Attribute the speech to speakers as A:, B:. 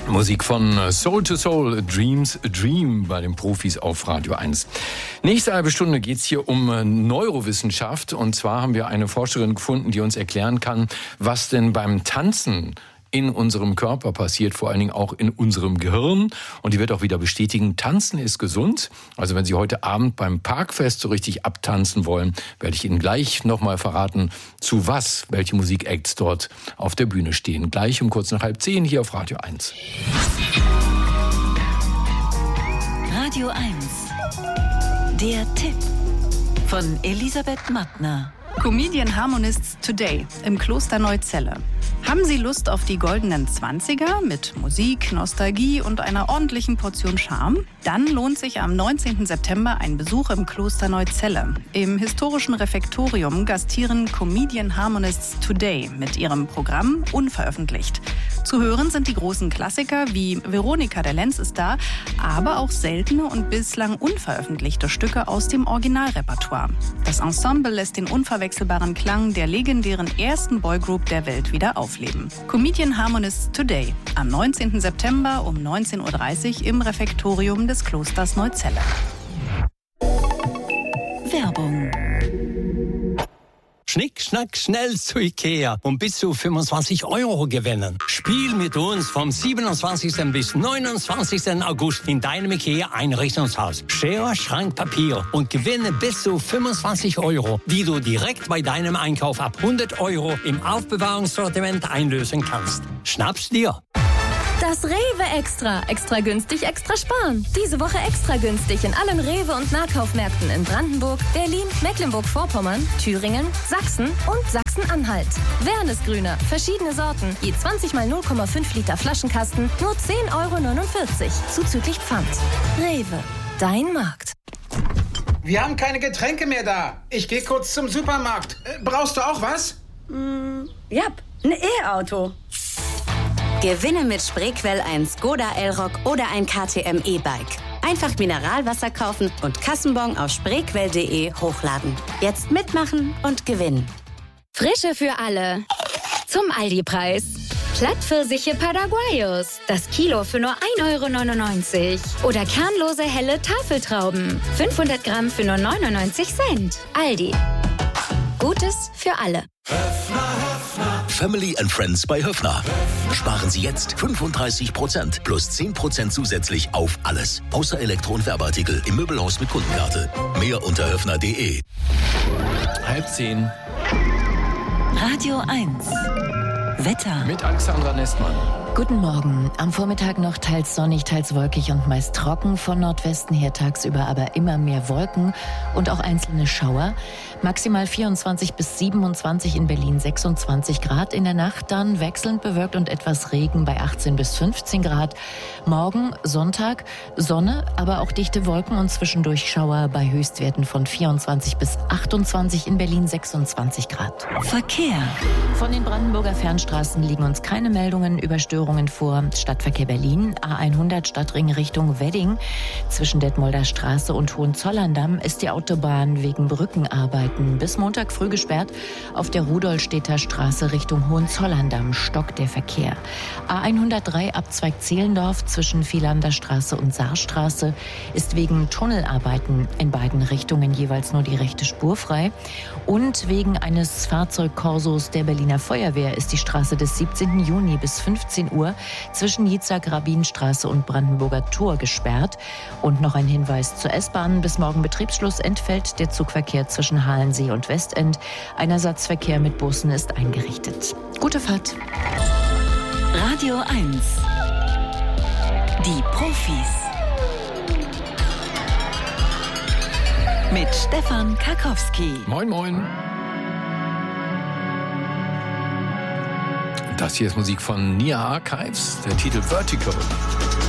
A: Musik von Soul to Soul, Dreams a Dream bei den Profis auf Radio 1. Nächste halbe Stunde geht's hier um Neurowissenschaft. Und zwar haben wir eine Forscherin gefunden, die uns erklären kann, was denn beim Tanzen in unserem Körper passiert, vor allen Dingen auch in unserem Gehirn. Und die wird auch wieder bestätigen, Tanzen ist gesund. Also wenn Sie heute Abend beim Parkfest so richtig abtanzen wollen, werde ich Ihnen gleich nochmal verraten, zu was, welche Musikacts dort auf der Bühne stehen. Gleich um kurz nach 9:30 hier auf Radio 1.
B: Radio 1. Der Tipp von Elisabeth Mattner.
C: Comedian Harmonists Today im Kloster Neuzelle. Haben Sie Lust auf die goldenen 20er mit Musik, Nostalgie und einer ordentlichen Portion Charme? Dann lohnt sich am 19. September ein Besuch im Kloster Neuzelle. Im historischen Refektorium gastieren Comedian Harmonists Today mit ihrem Programm Unveröffentlicht. Zu hören sind die großen Klassiker wie Veronika der Lenz ist da, aber auch seltene und bislang unveröffentlichte Stücke aus dem Originalrepertoire. Das Ensemble lässt den unverwechselbaren Klang der legendären ersten Boygroup der Welt wieder aufleben. Comedian Harmonists Today am 19. September um 19.30 Uhr im Refektorium des Klosters Neuzelle.
B: Werbung.
D: Schnick, schnack, schnell zu Ikea und bis zu 25 € gewinnen. Spiel mit uns vom 27. bis 29. August in deinem Ikea-Einrichtungshaus. Schere, Schrank, Papier und gewinne bis zu 25 €, die du direkt bei deinem Einkauf ab 100 € im Aufbewahrungssortiment einlösen kannst. Schnapp's dir!
E: Das Rewe Extra. Extra günstig, extra sparen. Diese Woche extra günstig in allen Rewe- und Nahkaufmärkten in Brandenburg, Berlin, Mecklenburg-Vorpommern, Thüringen, Sachsen und Sachsen-Anhalt. Wernesgrüner, verschiedene Sorten, je 20 mal 0,5 Liter Flaschenkasten, nur 10,49 € zuzüglich Pfand. Rewe, dein Markt.
F: Wir haben keine Getränke mehr da. Ich gehe kurz zum Supermarkt. Brauchst du auch was?
G: Ja, ein E-Auto.
H: Gewinne mit Spreequell ein Skoda Elrock oder ein KTM E-Bike. Einfach Mineralwasser kaufen und Kassenbon auf spreequell.de hochladen. Jetzt mitmachen und gewinnen.
E: Frische für alle. Zum Aldi-Preis. Plattpfirsiche Paraguayos. Das Kilo für nur 1,99 €. Oder kernlose helle Tafeltrauben. 500 Gramm für nur 99 Cent. Aldi. Gutes für alle.
I: Family and Friends bei Höffner. Sparen Sie jetzt 35% plus 10% zusätzlich auf alles. Außer Elektro- und Werbeartikel im Möbelhaus mit Kundenkarte. Mehr unter höffner.de.
A: 9:30.
B: Radio 1. Wetter.
A: Mit Alexandra Nestmann.
J: Guten Morgen. Am Vormittag noch teils sonnig, teils wolkig und meist trocken. Von Nordwesten her tagsüber aber immer mehr Wolken und auch einzelne Schauer. Maximal 24 bis 27, in Berlin 26 Grad. In der Nacht dann wechselnd bewölkt und etwas Regen bei 18 bis 15 Grad. Morgen, Sonntag, Sonne, aber auch dichte Wolken und zwischendurch Schauer bei Höchstwerten von 24 bis 28, in Berlin 26 Grad.
B: Verkehr.
J: Von den Brandenburger Fernstraßen liegen uns keine Meldungen über Störungen vor. Stadtverkehr Berlin, A100 Stadtring Richtung Wedding. Zwischen Detmolder Straße und Hohenzollern-Damm ist die Autobahn wegen Brückenarbeiten bis Montag früh gesperrt. Auf der Rudolstädter Straße Richtung Hohenzollern-Damm stockt der Verkehr. A103 Abzweig Zehlendorf zwischen Vielander Straße und Saarstraße ist wegen Tunnelarbeiten in beiden Richtungen jeweils nur die rechte Spur frei. Und wegen eines Fahrzeugkorsos der Berliner Feuerwehr ist die Straße des 17. Juni bis 15 Uhr zwischen Jitzak-Rabinstraße und Brandenburger Tor gesperrt. Und noch ein Hinweis zur S-Bahn. Bis morgen Betriebsschluss entfällt der Zugverkehr zwischen Halensee und Westend. Ein Ersatzverkehr mit Bussen ist eingerichtet. Gute Fahrt.
B: Radio 1. Die Profis. Mit Stefan Karkowski.
A: Moin, moin. Das hier ist Musik von Nia Archives, der Titel Vertical.